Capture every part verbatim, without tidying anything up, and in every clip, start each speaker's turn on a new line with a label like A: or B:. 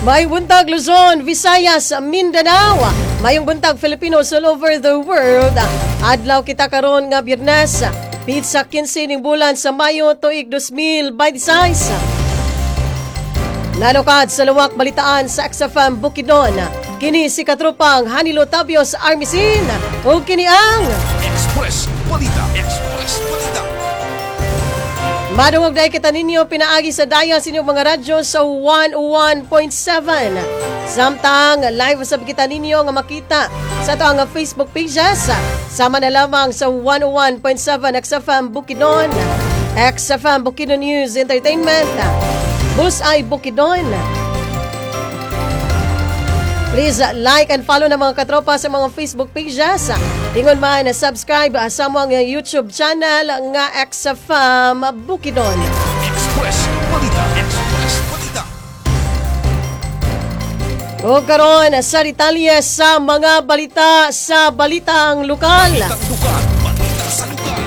A: May buntag Luzon, Visayas, Mindanao. Mayong buntag Filipinos all over the world. Adlaw kita karon nga Biyernes, pizza kinse ning bulan sa Mayo tuig two thousand twenty-six. Nanukad sa luwak balitaan sa X F M Bukidnon. Kini si katropang Hanilo Tabio sa Army Scene. O kini ang
B: Express Balita. Express Balita.
A: madungog dahil kita ninyo pinaagi sa daya sa inyong mga radyo sa one oh one point seven. Samtang live sa kita ninyo nga makita sa ito ang Facebook pages. Sama na lamang sa one oh one point seven X F M Bukidnon, X F M Bukidnon News Entertainment, Busay Bukidnon. Please like and follow na mga katropa sa mga Facebook pages. Tingon man na subscribe sa mga YouTube channel nga X F M Bukidnon.
B: Express Balita. Express Balita.
A: O karon sa detalye sa mga balita sa balitang lokal.
B: Balitang lugar. Balita sa lugar.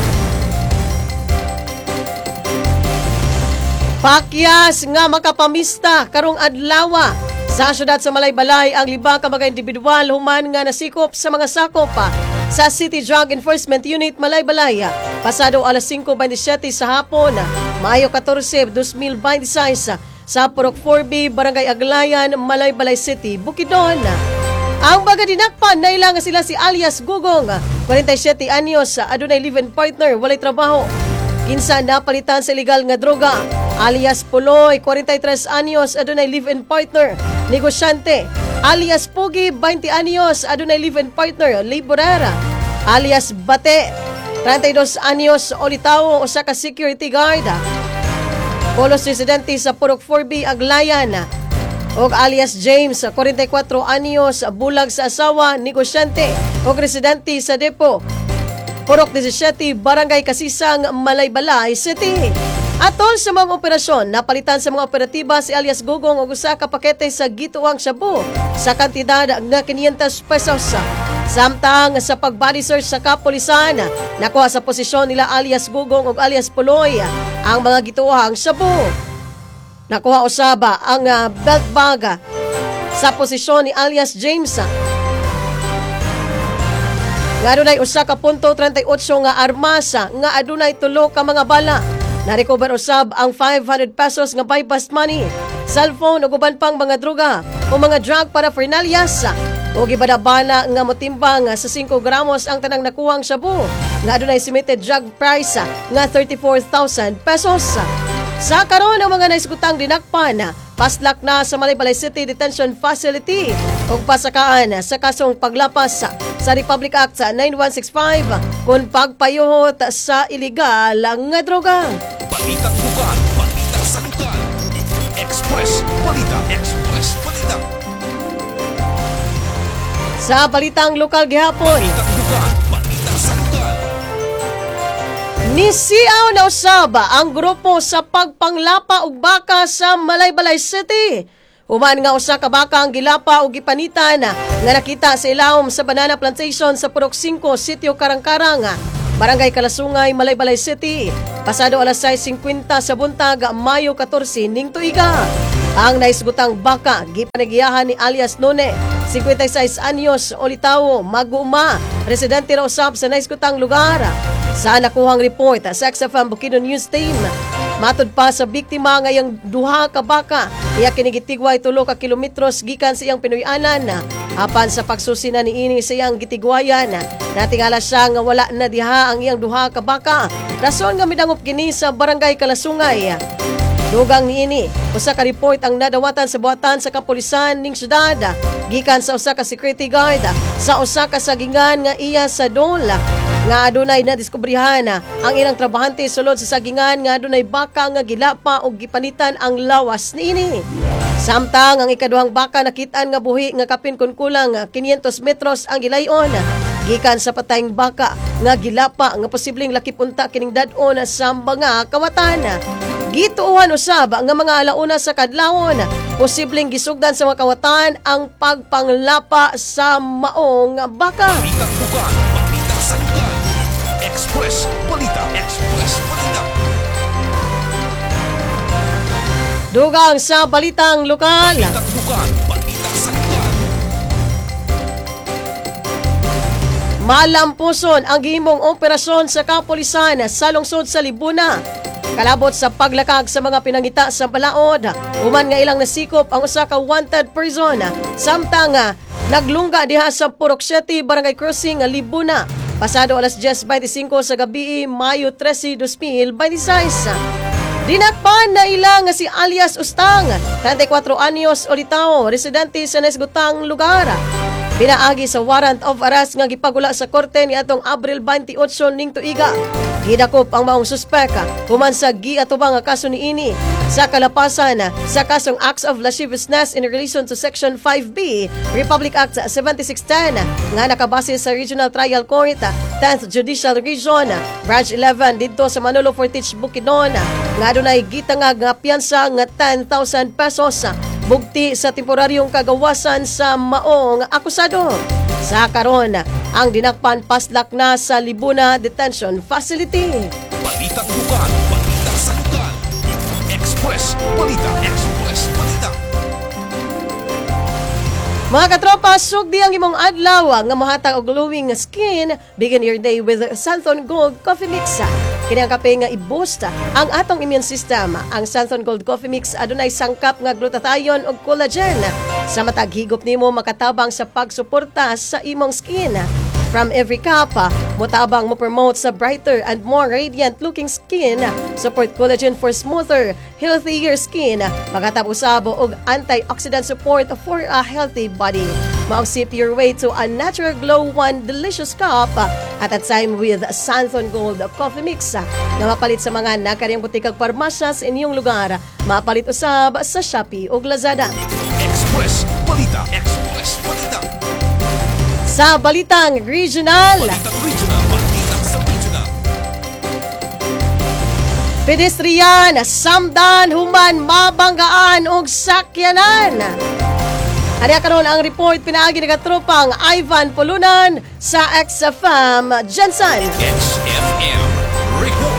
A: Pakyas nga makapamista karong adlaw sa syudad sa Malaybalay ang liba ka mga individual human nga nasikop sa mga sakop sa City Drug Enforcement Unit Malaybalay pasado alas five twenty-seven sa hapon, Mayo fourteen, two thousand twenty-six sa Purok four B, Barangay Aglayan, Malaybalay City, Bukidnon. Ang baga dinakpan na ilang sila si alias Gugong, forty-seven anyos, adunay live-in partner, walay trabaho. Kinsa napalitan sa ilegal nga droga, alias Puloy, forty-three anyos, adunay live-in partner, negosyante. Alias Pugi, twenty anyos, adunay live-in partner, laborera. Alias Bate, thirty-two anyos, olitaw, usa ka security guard. Polos residente sa Purok four B, Aglayan. Og alias James, forty-four anyos, bulag sa asawa, negosyante. Og residente sa Depo, Purok seventeen, Barangay Kasisang, Malaybalay City. Atol sa mga operasyon, napalitan sa mga operatiba si alias Gugong og usa ka pakete sa gituang shabu sa kantidad nga quinientos pesos. Samtang sa pag-body search sa kapulisan, nakuha sa posisyon nila alias Gugong og alias Puloy ang mga gituang shabu. Nakuha usaba ang uh, belt bag sa posisyon ni alias James. Nga adunay usa ka punto thirty-eight nga armas nga adunay tulo ka mga bala. Na-recover usab ang five hundred pesos nga bypass money, cellphone ug uban pang mga droga o mga drug paraphernalias. O gibadabana nga motimbang sa five gramos ang tanang nakuhang shabu nga adunay estimated drug price nga thirty-four thousand pesos. Sa karon ang mga naisgutang dinakpan, paslak na sa Malaybalay City Detention Facility ug pasakaan sa kasong paglapas sa Republic Act nine one six five kung pagpayuhot sa iligal nga droga.
B: Balitang lugar. Balita sa lugar. Express Balita. Express Balita.
A: Sa balitang lokal gihapon,
B: Balitang lugar. Balita sa lugar.
A: nisiaw na usaba ang grupo sa pagpanglapa og baka sa Malaybalay City. Human nga usa ka baka ang gilapa og gipanitan nga nakita sa ilawom sa banana plantation sa Purok five, Sitio Karangkarang, Barangay Kalasungay, Malaybalay City. Pasado alas sais fifty sa buntag, Mayo fourteen ning tuiga. Ang naisgutang baka gipanagiyahan ni alias None, fifty-six anyos, olitaw, mag-uuma, residente ra usab sa naisgutang lugar. Sa nakuhang report sa X F M Bukidnon News Team, matud pa sa biktima ngayang duha ka baka, iya kinigitigway tulo ka kilometros gikan sa iyang pinuy-anan. Apan sa pagsusi na niini sa iyang gitigwayan, natingala siya nga wala na diha ang iyang duha ka baka. Rason nga midangop kini sa Barangay Kalasungay. Dugang niini, usa ka report ang nadawatan sa buhatan sa kapulisan ning syudad gikan sa usa ka security guard sa usa ka sagingan nga iya sa Dol nga adunay na diskubrihan ang ilang trabahante sulod sa sagingan nga adunay baka nga gilapa og gipanitan ang lawas niini. Samtang ang ikaduhang baka nakitaan nga buhi nga kapin kun kulang quinientos metros ang gilayon gikan sa patayng baka nga gilapa nga posibleng lakipunta kining dad-on sa mga kawatan. Gituuhan usab nga mga alauna sa kadlawon, posibleng gisugdan sa mga kawatan ang pagpanglapa sa maong baka.
B: Balitang lugar. Balita sa lugar. Express Balita. Express Balita.
A: Dugang sa balitang lokal.
B: Balitang lokal, balita sa lugar.
A: Malampuson ang gihimong operasyon sa kapulisan sa lungsod sa Libuna. Kalabot sa paglakag sa mga pinangita sa balaod, human nga ilang nasikop ang usa ka wanted person samtang ah, naglungga diha sa Purok City, Barangay Crossing, Libuna. Pasado alas diyes beintisinko sa gabi, Mayo trese, dos mil veintiséis. Dinakpan na ilang nga si alias Ustang, treinta y cuatro anyos, Olitao, residente sa nasgutang lugar. Pinaagi sa warrant of arrest nga gipagula sa korte ni atong Abril twenty-eight ning tuiga. Gidakop ang maong suspek human sa giatubang nga kaso niini sa kalapasan sa kasong acts of lasciviousness in relation to Section five B Republic Act seventy-six ten nga nakabase sa Regional Trial Court tenth Judicial Region Branch eleven didto sa Manolo Fortich, Bukidnon nga adunay gitangag nga piyansa nga ten thousand pesos bugti sa temporaryong kagawasan sa maong akusado. Sa karon, ang dinakpan paslak na sa Libuna Detention Facility.
B: Balitang lokal, balita sa lugar. Express, balita, Express, balita.
A: Mga katropa, sugdi ang imong adlaw nga mohatag og glowing skin. Begin your day with Santhon Gold Coffee Mix. Kini ang kape nga i-boost ang atong immune system. Ang Santhon Gold Coffee Mix adunay sangkap nga glutathione ug collagen. Sa matag higop nimo makatabang sa pagsuporta sa imong skin. From every cup, mutabang mo promote sa brighter and more radiant looking skin, support collagen for smoother, healthier skin, makatabusabo og antioxidant support for a healthy body. Mausip your way to a natural glow one delicious cup at a time with Santhon Gold Coffee Mix na mapalit sa mga nakariyang butikag parmasya sa inyong lugar. Mapalit usab sa Shopee ug Lazada.
B: Express, balita, Express, balita.
A: Sa Balitang Regional,
B: Balitang regional, balita sa regional.
A: pedestrian, samdan, human, mabanggaan og sakyanan. Ari karon ang report pinaagi ni katropang Ivan Pulunan sa X F M Jensen.
B: X F M report.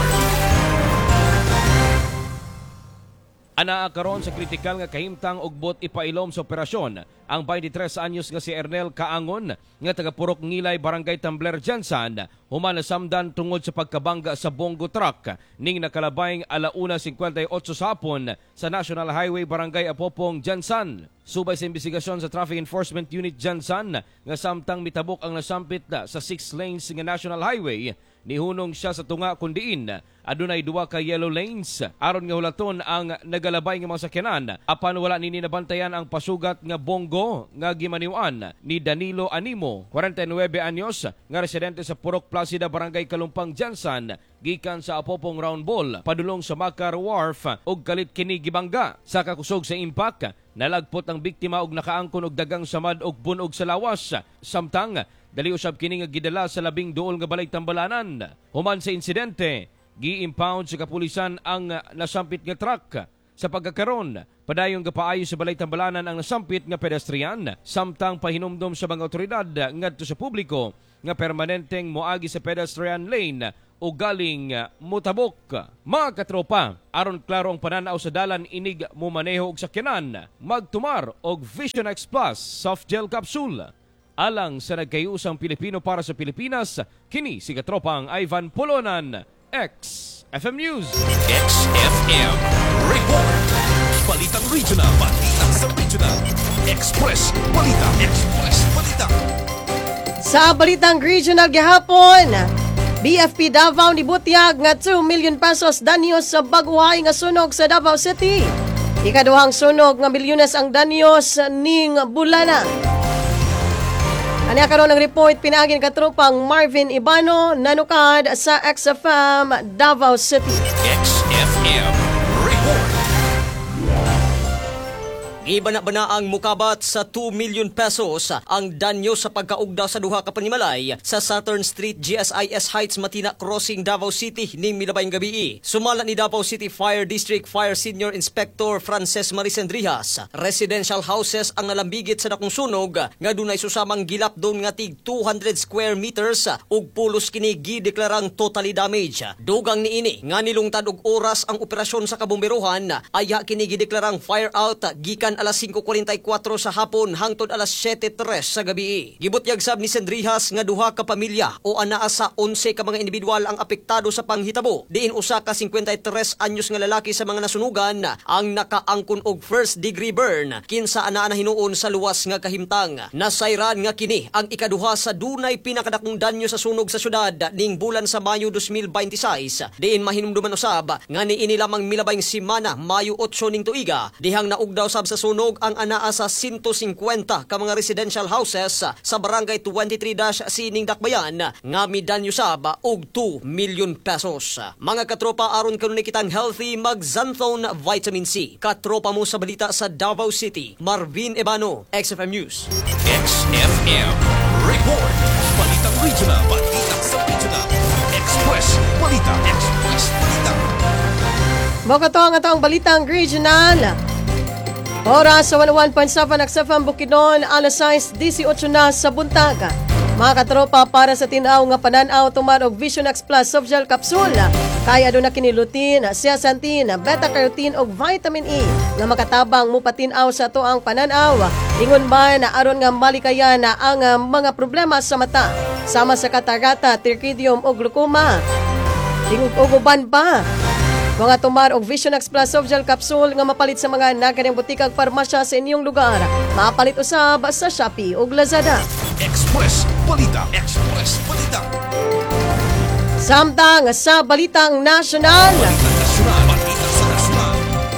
C: Anaa karon sa kritikal nga kahimtang ug bot ipailom sa operasyon ang twenty-three anyos nga si Ernel Kaangon nga taga Purok Ngilay, Barangay Tambler, Jansan human nasamdan tungod sa pagkabangga sa bongo truck ning nakalabayng alauna fifty-eight sa hapon sa National Highway, Barangay Apopong, Jansan. Subay sa investigasyon sa Traffic Enforcement Unit Jansan nga samtang mitabok ang nasampit na sa six lanes nga National Highway, nihunong siya sa tunga kundiin adunay duwa ka yellow lanes aron nga hulaton ang nagalabay nga mga sakyanan apan wala nini nabantayan ang pasugat nga bonggo nga gimaniwan ni Danilo Animo, forty-nine anyos, nga residente sa Purok Placida, Barangay Kalumpang, Jansan, gikan sa Apopong Round Ball padulong sa Makar Wharf ug kalit kini gibangga. Sa kakusog sa impact, nalagpot ang biktima og nakaangkon og dagang samad og bunog sa lawas, samtang dali usab kini nga gidala sa labing duol nga balay tambalanan. Human sa insidente, gi-impound sa kapulisan ang nasampit nga truck. Sa pagkakaron, padayong gapaayo sa balay tambalanan ang nasampit nga pedestrian, samtang pahinumdom sa mga otoridad ngadto sa publiko nga permanenteng moagi sa pedestrian lane o galing mutabok. Mga katropa, aron klaro ang pananaw sa dalan inig mo maneho og sakyanan, magtumar og Vision X Plus soft gel capsule. Alang sa nagkayusang Pilipino para sa Pilipinas, kini si katropang Ivan Polonan, X F M News.
B: X F M report. Balitang regional, balita sa regional. Express, balita, Express, balita.
A: Sa Balitang Regional gihapon, B F P Davao nibutyag nga two million pesos danyos sa baguhay nga sunog sa Davao City. Ikaduhang sunog nga milyones ang danyos ning bulana. Ani karon ang report pinaagin katropang Marvin Ibano nanukad sa X F M Davao City.
B: X F M report.
D: Gibana-bana ang mukabat sa two million pesos ang danyo sa pagkaugda sa duha ka panimalay sa Saturn Street G S I S Heights Matina Crossing, Davao City ning milabayng gabi. Sumala ni Davao City Fire District Fire Senior Inspector Frances Maricendrijas, residential houses ang nalambigit sa dakong sunog nga dunay susamang gilapdon nga tig two hundred square meters ug pulos kini gideklarang totally damage. Dugang niini nga nilungtad og oras ang operasyon sa kabomberohan, aya kini gideklarang fire out gikan alas five forty-four sa hapon hangtod alas seven tres sa gabi. Gibutyag sab ni Sendrijas nga duha ka pamilya o anaa sa eleven ka mga individual ang apektado sa panghitabo. Diin usa ka fifty-three anyos nga lalaki sa mga nasunugan ang nakaangkon og first degree burn kinsa anaa na hinuon sa luwas nga kahimtang. Nasayran nga kini ang ikaduha sa dunay pinakadakong danyo sa sunog sa syudad ning bulan sa Mayo twenty twenty-six. Diin mahinumduman usab nga niini lamang milabayng simana Mayo eight ning tuiga dihang naugdaw sab sa sunog ang anaa sa one fifty ka mga residential houses sa barangay twenty-three C ning Dakbayan nga midanyo sab og two million pesos. Mga katropa, aron kanunay kitang healthy, mag Xanthone Vitamin C. Katropa mo sa balita sa Davao City, Marvin Ebano, X F M News.
B: X F M Report. Balitang Regional. Balitang sa Regional. Express. Balita. Express. Balita.
A: Mga to ang atong balitang regional. Oras sa one oh one point seven X F M Bukidnon, alas sais eighteen na sa buntaga. Mga katropa, para sa tinaw nga pananaw tuman og Vision X Plus soft gel capsule. Kaya doon na kinilutin, zeaxanthin, beta-carotene og vitamin E nga makatabang mo patinaw sa to ang pananaw. Ingon man na aron nga malikayan na ang uh, mga problema sa mata. Sama sa katarata, tirkidium o glaucoma. Tingog uguban pa. Mga tumar og Vision X Plus soft gel capsule nga mapalit sa mga naganing butikag parmasya sa inyong lugar. Mapalit usab sa Shopee ug Lazada.
B: Express Balita. Express Balita.
A: Samtang sa balitang nasyonal.
B: Balitang nasyonal. Balita sa nasyonal.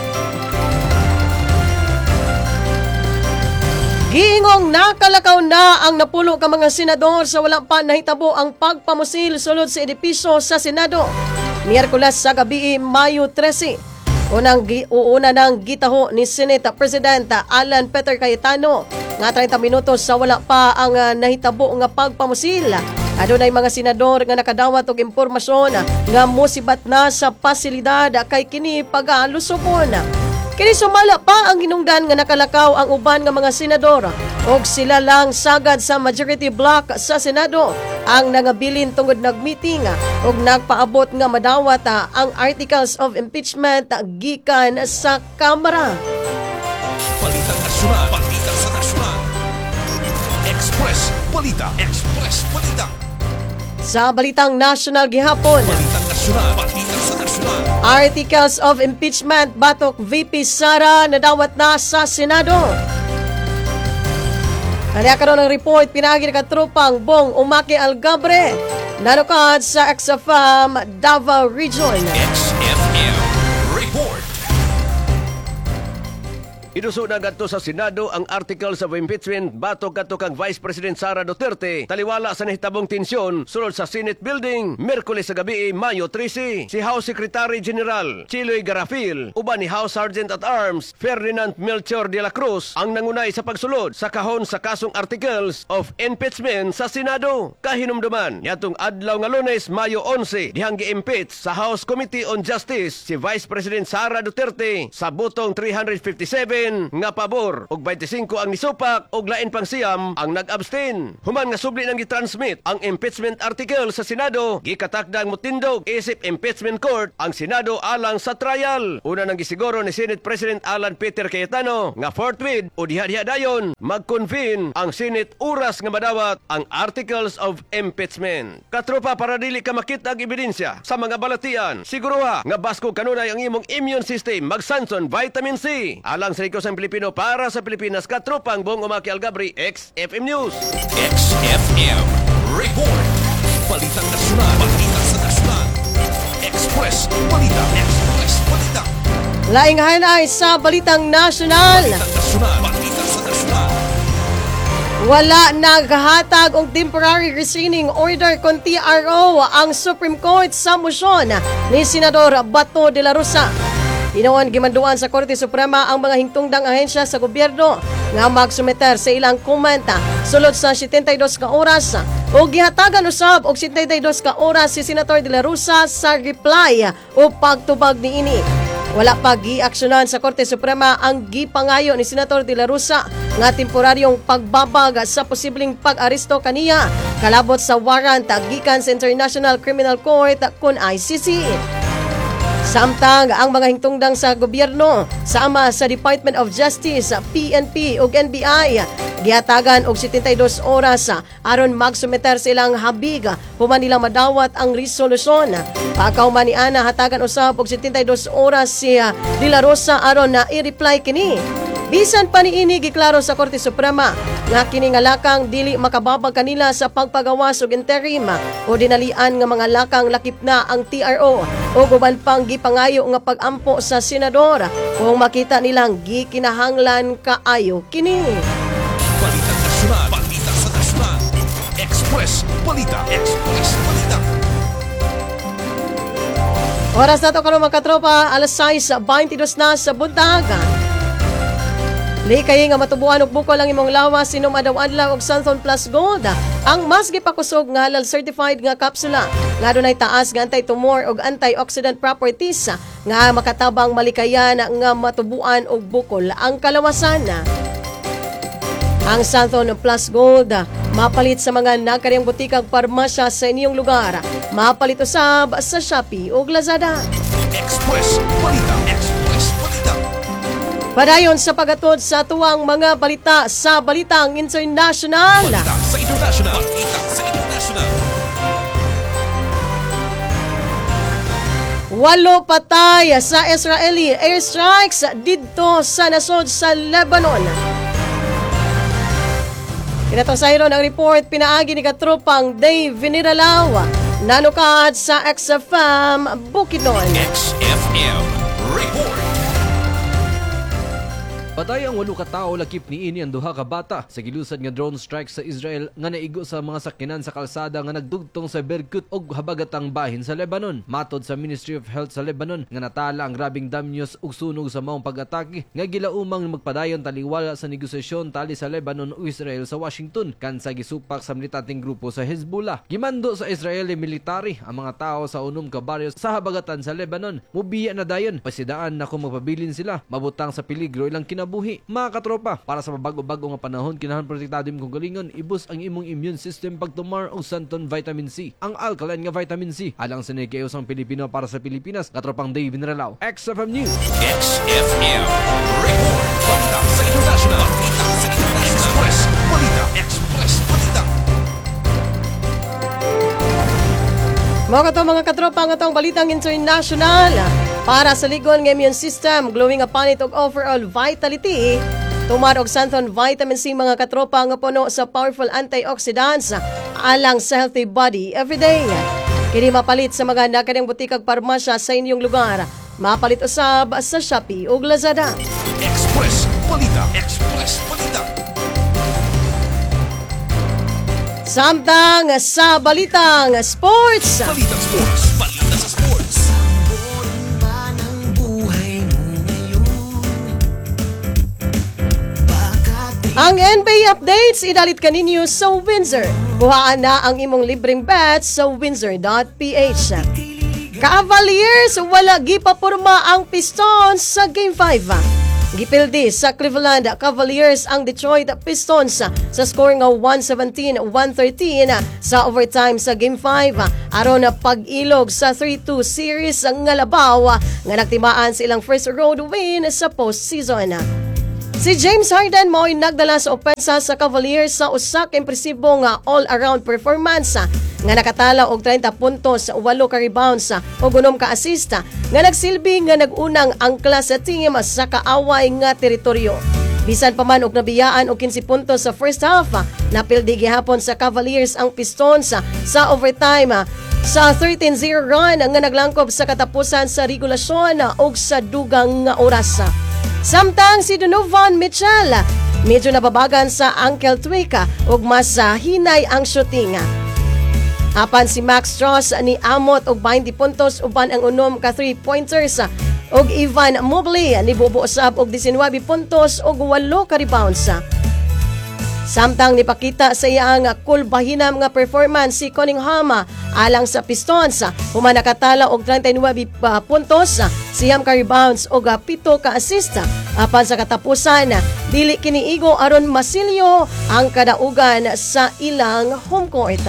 A: Giingong nakalakaw na ang napulo ka mga senador sa walang pa nahitabo ang pagpamusil sulod sa edipisyo sa Senado. Miyerkules sa gabi, Mayo thirteen. Unang gi, uuna ng gitaho ni Senate President Alan Peter Cayetano nga thirty minutos sa wala pa ang uh, nahitabo nga pagpamusil. Adunay mga senador nga nakadawat og impormasyon nga mosibat na sa pasilidad kay kini pagalusubon. Kini sumala pa ang hinungdan nga nakalakaw ang uban nga mga senador og sila lang sagad sa majority block sa Senado ang nangabilin tungod nagmeeting og nagpaabot nga madawat ang articles of impeachment gikan sa Kamara.
B: Balitang nasyonal. Balita sa nasyonal. Express Balita. Express Balita.
A: Sa balitang national gihapon,
B: Balitang nasyonal. Balita sa nasyonal.
A: articles of impeachment batok V P Sara nadawat na sa Senado. Kanya karon ng report pinagi ni katropang Bong Umaki Algabre nanukad sa X F M Davao Region.
B: X F M Report.
E: Inuso na gadto sa Senado ang articles of impeachment batok kadto kang Vice President Sara Duterte taliwala sa nahitabong tensyon sulod sa Senate Building Miyerkules sa gabi, Mayo thirteen. Si House Secretary General Chiloy Garafil uban ni House Sergeant at Arms Ferdinand Melchor de la Cruz ang nangunay sa pagsulod sa kahon sa kasong articles of impeachment sa Senado. Kahinumduman yatong adlaw nga Lunes, Mayo eleven, dihang gi-impeach sa House Committee on Justice si Vice President Sara Duterte sa butong three hundred fifty-seven nga pabor ug twenty-five ang nisupak ug lain pang siyam ang nag-abstain. Human nga subli nang gitransmit ang impeachment article sa Senado, gikatakdang mutindog isip impeachment court ang Senado alang sa trial. Una nang gisiguro ni Senate President Alan Peter Cayetano nga forthwith o diha-diha dayon mag-convene ang Senate oras nga madawat ang articles of impeachment. Katropa, para dili ka makita ang ebidensya sa mga balatian, siguruha nga basko kanunay ang imong immune system mag-sanson vitamin C alang sa sa Pilipino para sa Pilipinas. Katropang Bong Umaki Algabre, X F M News.
B: X F M Report. Balitang nasyonal. Balita sa nasyonal. Express Balita. Express Balita.
A: Laing hanay sa balitang nasyonal.
B: Balitang nasyonal. Balita sa nasyonal.
A: Wala naghatag og temporary restraining order kon T R O ang Supreme Court sa mosyon ni Senador Bato de la Rosa. Hinoon gimanduan sa Korte Suprema ang mga hingtungdang ahensya sa gobyerno nga magsumeter sa ilang komenta sulod sa setenta y dos ka oras o gihatagan usab og setenta y dos ka oras si Senator De La Rosa sa reply o pagtubag niini. Wala pa gi-aksyonan sa Korte Suprema ang gipangayo ni Senator De La Rosa nga temporaryong pagbabag sa posibleng pag-aresto kaniya kalabot sa warrant gikan sa International Criminal Court kun I C C. Samtang ang mga hingtungdang sa gobyerno sama sa Department of Justice, P N P ug N B I gihatagan og setenta y dos oras aron magsumeter sa ilang habig human nila madawat ang resolusyon. Pakaw man ni ana hatagan usab og setenta y dos oras si De La Rosa aron na i-reply kini. Bisan pa niini giklaro sa Korte Suprema nga kini nga lakang dili makababag kanila sa pagpagawas og interim o dinalian nga mga lakang lakip na ang T R O o guban pang gipangayo nga pag-ampo sa senador kung makita nilang gikinahanglan kaayo kini.
B: Balita Nasyonal. Balita sa Nasyonal. Express Balita. Express Balita.
A: Oras na to karon mga katropa, alas sais twenty-two na sa buntag. Likay nga matubuan og bukol ang imong lawas sinom adlaw-adlaw og Santhon Plus Gold. Ang mas gipakusog nga halal certified nga kapsula nga dunay taas nga anti-tumor og antioxidant properties nga makatabang malikayan nga matubuan og bukol ang kalawasan. Ang Santhon Plus Gold mapalit sa mga nagkariyang butikag parmasya sa inyong lugar. Mapalit usab sa Shopee ug Lazada.
B: Express Balita. Express Balita.
A: Padayon sa pagatod sa tuwang mga balita sa Balitang International.
B: Balita sa International. Balita sa International.
A: Walo patay sa Israeli airstrikes didto sa nasod sa Lebanon. Kinatosayron ang report pinaagi ni katropang Dave Viniralaw nanukad sa X F M Bukidnon.
B: X F M Report.
F: Patay ang walo ka tawo lakip niini ang duha ka bata sa gilusad nga drone strike sa Israel nga naigo sa mga sakyanan sa kalsada nga nagdugtong sa Beirut og habagatang bahin sa Lebanon. Matod sa Ministry of Health sa Lebanon nga natala ang grabing damyos ug sunog sa maong pag-atake nga gilaumang magpadayon taliwala sa negosasyon tali sa Lebanon ug Israel sa Washington kansa gisupak sa militanteng grupo sa Hezbollah. Gimando sa Israeli military ang mga tawo sa unom ka baryo sa habagatan sa Lebanon. Mubiya na dayon pasidaan na kung magpabilin sila mabutang sa peligro ilang kinabuhi. Mga katropa, para sa mabago-bago nga panahon, kinahanglan protektado imong galingon, ibus ang imong immune system pagtumar og Santon Vitamin C. Ang alkaline nga vitamin C, alang sa nagkayos ang Pilipino para sa Pilipinas, katropang Dave Vinralaw. X F M News.
B: X F M Report. Balita sa International. Balita sa International. Express Balita. Express Balita.
A: Mga kato mga katropa nga tong Balitang International. Para sa ligon ng immune system, glowing upon it og overall vitality, tumar og Santhon Vitamin C mga katropa nga puno sa powerful antioxidants alang sa healthy body everyday. Kini mapalit sa mga nakadyang butikag parmasya sa inyong lugar. Mapalit usab sa Shopee ug Lazada.
B: Express Balita. Express Balita.
A: Samtang sa Balitang Sports.
B: Balitang Sports. Balita sa Sports.
A: Ang N B A updates idalit kaninyo sa Windsor. Buhaan na ang imong libreng bets sa windsor dot p h. Cavaliers wala gipapurma ang Pistons sa Game five. Gipildi sa Cleveland Cavaliers ang Detroit Pistons sa score nga one seventeen one thirteen sa overtime sa Game five aron na pag-ilog sa three two series nga labaw nga nagtimaan sa ilang first road win sa postseason. Si James Harden mo'y nagdala sa opensa sa Cavaliers sa usa ka impresibo nga all-around performance nga nakatala og thirty puntos, eight ka rebounds ug unom ka assist nga nagsilbi nga nagunang angkla sa team sa kaaway nga teritoryo. Bisan pa man og nabiyaan og fifteen puntos sa first half, napildi gihapon sa Cavaliers ang Pistons sa overtime sa thirteen zero run nga naglangkob sa katapusan sa regulasyon ug sa dugang nga oras. Samtang si Donovan Mitchell medyo nababagan sa ankle tweak ug mas hinay ang shooting. Apan si Max Strus ni amot og twenty puntos uban ang unom ka three-pointers og Ivan Mobley nibubo usab og nineteen puntos og walo ka rebounds. Samtang nipakita sa iyang kulbahinam nga performance si Cunningham alang sa Pistons, human nakatala og thirty-nine uh, puntos, siyam ka rebounds og uh, pito ka assist. Apan sa katapusan, dili kiniigo aron masilyo ang kadaugan sa ilang home court.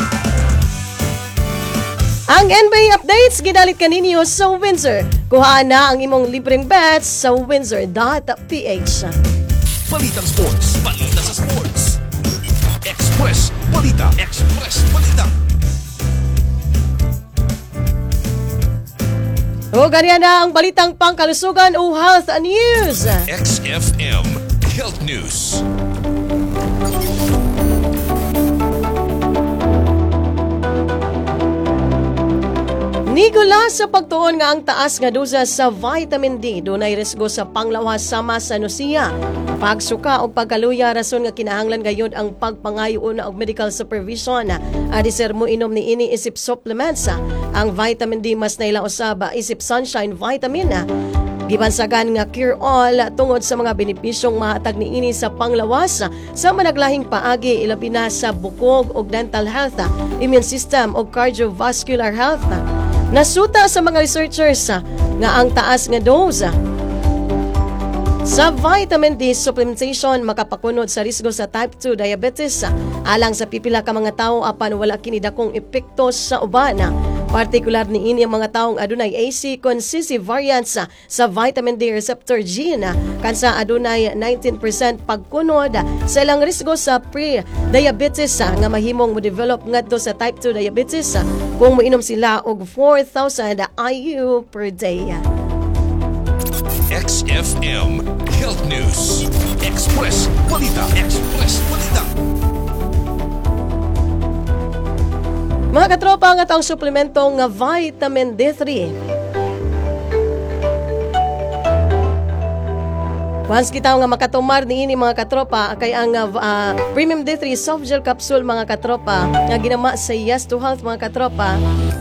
A: Ang N B A updates gidalit kaninyo sa Windsor. Kuha na ang imong libreng bets sa windsor dot p h.
B: Balitang Sports. Balita sa Sports. Express Balita. Express Balita.
A: O ganyan na ang balitang pangkalusugan o health news.
B: X F M Health News.
A: Nigula sa pagtuon nga ang taas nga dosa sa vitamin D dunay risgo sa panglawas sama sa nusiya, pagsuka o pagkaluya, rason nga kinahanglan gayud ang pagpangayoon og medical supervision. Adi sir mo inom ni ini isip supplements. Ang vitamin D mas naila usab isip sunshine vitamin. Gibansagan nga cure all tungod sa mga benepisyong mahatag ni ini sa panglawas sa managlahing paagi, ilabi na sa bukog og dental health, immune system o cardiovascular health. Nasuta sa mga researchers nga ang taas nga dose sa vitamin D supplementation makapakunod sa risgo sa type two diabetes alang sa pipila ka mga tawo apan wala kini dakong epekto sa uban. Partikular ni ini ang mga taong adunay A C concessive variants sa vitamin D receptor gene kansa adunay nineteen percent pagkunod sa ilang risgo sa pre-diabetes nga mahimong mo-develop ngadto sa type two diabetes kung moinom sila og four thousand I U per day.
B: X F M Health News. Express Balita. Express Balita.
A: Mga katropa, nga taong suplemento nga vitamin D three. Once kita nga makatumar ni ini mga katropa, kay ang uh, Premium D three Soft Gel Capsule mga katropa, nga ginama sa Yes to Health mga katropa.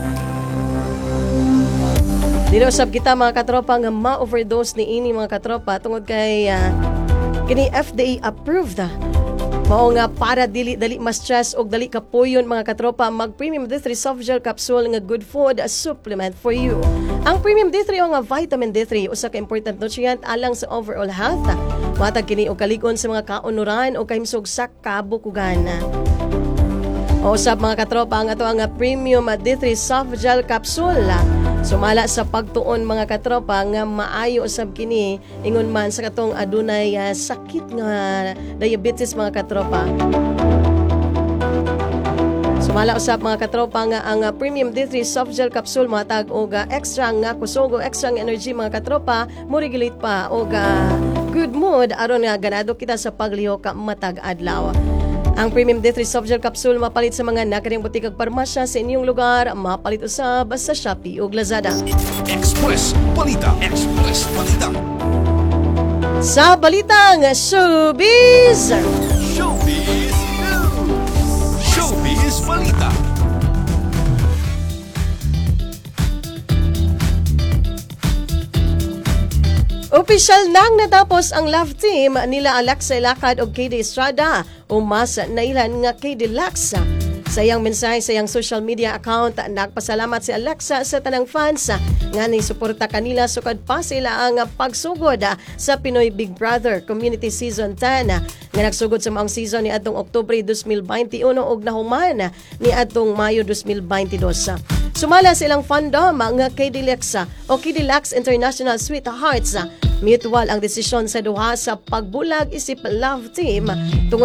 A: Dili usab kita mga katropa nga ma-overdose ni ini mga katropa tungod kay uh, kini F D A approved. Mao nga para dili dali ma-stress og dali kapuyon mga katropa, mag Premium D three Soft Gel Capsule nga good food supplement for you. Ang Premium D three o nga vitamin D three usa ka important nutrient alang sa overall health. Matag kini og kalig-on sa mga kaunuran o kahimsog sa kabukugan. O usab mga katropa, ang ato ang Premium D three Soft Gel Capsule sumala sa pagtuon mga katropa nga maayo usab kini ingon man sa katong adunay uh, sakit nga diabetes mga katropa. Sumala usab mga katropa nga ang uh, Premium D three Soft Gel Capsule matag og uh, extra nga kusog o extra nga energy mga katropa, mo regulate pa og uh, good mood aron nga ganado kita sa pagliho ka matag adlaw. Ang Premium D three Soft Gel Capsule mapalit sa mga nakaring butikag parmasya sa inyong lugar, mapalit usab sa Shopee ug Lazada.
B: Express Balita. Express Balita.
A: Sa balitang showbiz,
B: Showbiz News. Showbiz Balita.
A: opisyal nang natapos ang love team nila Alexa Ilacad ug K D Estrada. Umas nailan nga K D Lax. Sa iyang mensahe sa iyang social media account, nagpasalamat si Alexa sa tanang fans nga ni suporta kanila sukad pa sila ang pagsugod sa Pinoy Big Brother Community Season ten nga nagsugod sa maong season ni atong Oktubre twenty twenty-one ug nahuman ni atong Mayo twenty twenty-two. Sumala silang fandom nga K D Lax o K D Lax International Sweethearts. Mutual ang desisyon sa duha sa pagbulag isip love team tungod